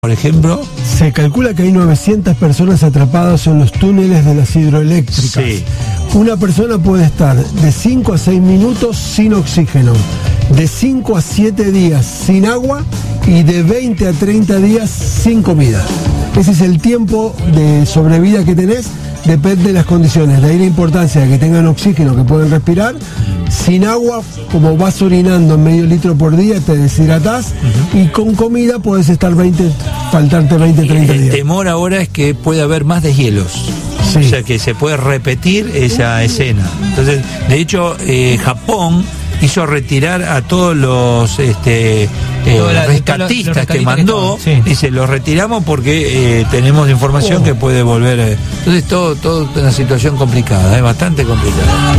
Por ejemplo, se calcula que hay 900 personas atrapadas en los túneles de las hidroeléctricas. Sí. Una persona puede estar de 5 a 6 minutos sin oxígeno, de 5 a 7 días sin agua y de 20 a 30 días sin comida. Ese es el tiempo de sobrevida que tenés, depende de las condiciones. De ahí la importancia de que tengan oxígeno, que pueden respirar. Sin agua, como vas orinando medio litro por día, te deshidratás. Y con comida puedes estar faltarte 20, 30 días. El temor ahora es que puede haber más deshielos. Sí. O sea, que se puede repetir esa escena. Entonces, de hecho, Japón hizo retirar a todos los rescatistas que mandó. Sí. Dice, los retiramos porque tenemos información que puede volver. Entonces, todo una situación complicada, bastante complicada.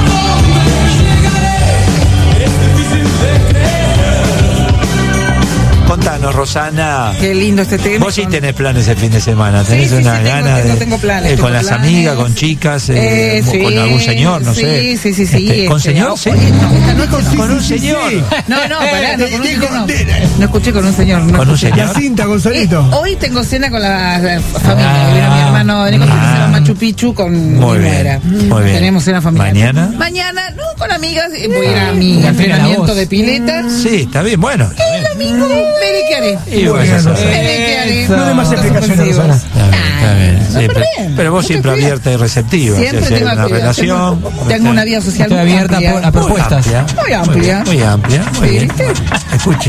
Contanos, Rosana. Qué lindo este tema. Vos sí tenés planes el fin de semana, tenés Sí, una sí, gana tengo planes, con tengo las planes. amigas, con chicas, con algún señor, no sé. Sí. ¿Con señor? Sí. Oye, no, esta noche Con un señor. No, pará, no, con un señor no. No escuché con un señor. No ¿Con un escuché. señor? La cinta, Gonzalito. Hoy tengo cena con la familia. Vino mi hermano Nico, que hicieron Machu Picchu con Muy mi bien, nuera. muy bien. Tenemos cena familiar. ¿Mañana? Mañana, no, con amigas. Voy a ir a mi entrenamiento de pileta. Sí, está bien, bueno. El domingo veré qué haré. Y vos ya sabés. Veré qué haré. No dé más Cosas explicaciones, ofensivas. Rosana. Está bien. No, Sí, pero bien. pero vos siempre Usted abierta y receptiva. Siempre si hay tengo una relación. tengo una vida social Estoy muy abierta amplia. a propuestas. Muy amplia. Muy amplia, muy Sí, bien. ¿viste? Escuche.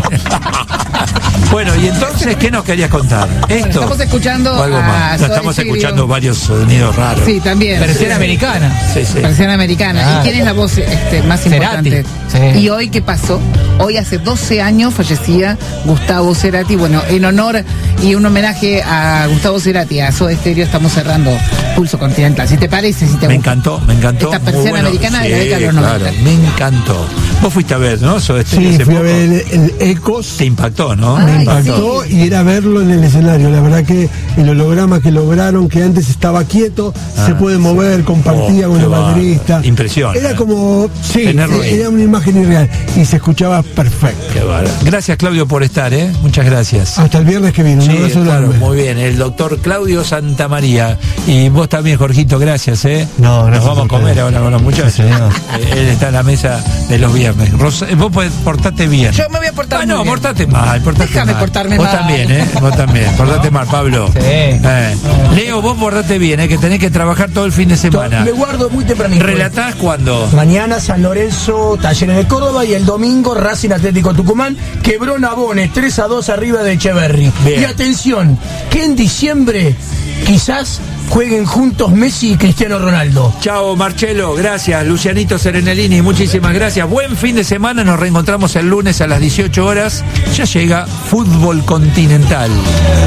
Bueno, y entonces, ¿qué nos querías contar? ¿Esto? Estamos escuchando ¿O algo más? a No, Soda estamos Stereo. escuchando varios sonidos raros. Sí, también. Versión americana. Sí, sí. Versión americana. Ah. ¿Y quién es la voz más Cerati. importante? Sí. ¿Y hoy qué pasó? Hoy hace 12 años fallecía Gustavo Cerati. Bueno, en honor y un homenaje a Gustavo Cerati, a Soda Stereo, estamos cerrando Pulso Continental. Si te parece, si te Me gusta. encantó. Esta muy versión bueno. americana de la Sí, década de los 90. claro, me encantó. Vos fuiste a ver, ¿no? Soda Stereo Sí, hace fui a poco. ver el Ecos. Te impactó, ¿no? Ay, Me impactó y era verlo en el escenario. La verdad que el holograma que lograron, que antes estaba quieto, se puede mover, compartía con qué el bárbaro. baterista. Impresión, Era como, sí, tenerlo ahí. era una imagen irreal y se escuchaba perfecto. Qué bárbaro. Gracias, Claudio, por estar, Muchas gracias. Hasta el viernes que viene. Un Sí, abrazo claro, enorme. muy bien. El doctor Claudio Santamaría. Y vos también, Jorgito, gracias, No, Nos gracias vamos a a comer ustedes. ahora con los muchachos. Sí, señor. Él está en la mesa de los viernes. Vos portate bien. Yo me voy a portar no, muy bien. portate mal, Déjame mal. portarme vos mal. También, Vos también, portate mal, Pablo. Sí. Leo, vos portate bien, que tenés que trabajar todo el fin de semana. Me guardo muy tempranito. ¿Relatás cuándo? Mañana San Lorenzo, Talleres de Córdoba, y el domingo Racing Atlético Tucumán, quebró Navones 3-2 arriba de Echeverri. Bien. Y atención, que en diciembre quizás jueguen juntos Messi y Cristiano Ronaldo. Chao, Marcelo, gracias. Lucianito Serenellini, muchísimas gracias. Buen fin de semana, nos reencontramos el lunes a las 18 horas. Ya llega Fútbol Continental.